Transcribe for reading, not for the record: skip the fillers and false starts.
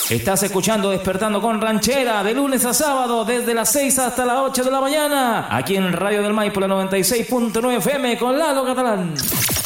Estás escuchando Despertando con Ranchera de lunes a sábado desde las 6 hasta las 8 de la mañana aquí en Radio del Maipo, la 96.9 FM con Lalo Catalán.